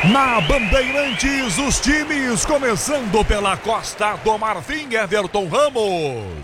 Na Bandeirantes, os times, começando pela Costa do Marfim, Everton Ramos.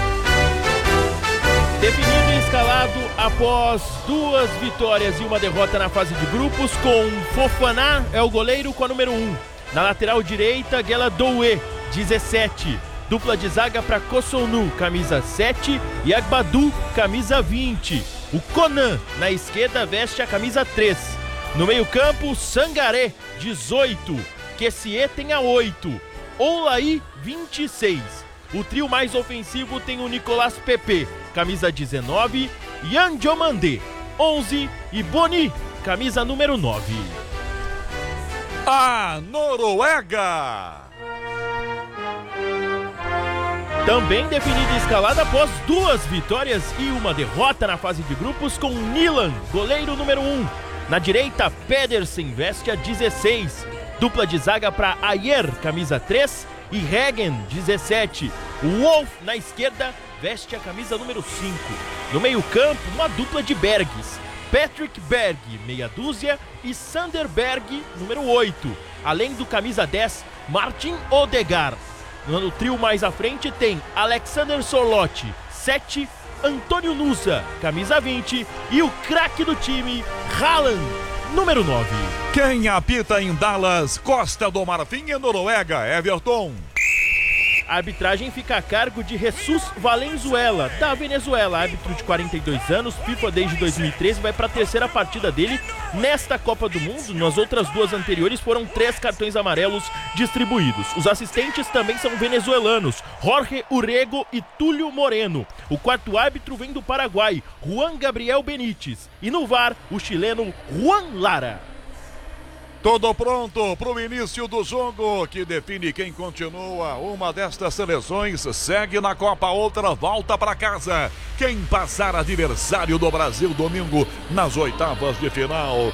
Definido e escalado após 2 vitórias e 1 derrota na fase de grupos, com Fofana é o goleiro com a número 1. Na lateral direita, Guela Doué, 17. Dupla de zaga para Kossonu, camisa 7, e Agbadu, camisa 20. O Conan, na esquerda, veste a camisa 3. No meio-campo, Sangaré, 18. Kessie tem a 8. Oulaí, 26. O trio mais ofensivo tem o Nicolas Pepe, camisa 19. Yan Diomandé, 11. E Boni, camisa número 9. A Noruega. Também definida e escalada após 2 vitórias e 1 derrota na fase de grupos, com Nilan, goleiro número 1. Na direita, Pedersen veste a 16. Dupla de zaga para Ayer, camisa 3, e Regen, 17. O Wolf, na esquerda, veste a camisa número 5. No meio-campo, uma dupla de Bergs. Patrick Berg, meia dúzia, e Sander Berg, número 8. Além do camisa 10, Martin Odegaard. No trio mais à frente tem Alexander Sorloth, 7, Antônio Nusa, camisa 20, e o craque do time, Haaland, número 9. Quem apita em Dallas, Costa do Marfim e Noruega, Everton? A arbitragem fica a cargo de Jesus Valenzuela, da Venezuela, árbitro de 42 anos, FIFA desde 2013, vai para a 3ª partida dele nesta Copa do Mundo. Nas outras 2 anteriores foram 3 cartões amarelos distribuídos. Os assistentes também são venezuelanos, Jorge Urrego e Túlio Moreno. O 4º árbitro vem do Paraguai, Juan Gabriel Benítez. E no VAR, o chileno Juan Lara. Tudo pronto para o início do jogo que define quem continua. Uma destas seleções segue na Copa, outra volta para casa. Quem passar adversário do Brasil domingo nas 8ª de final.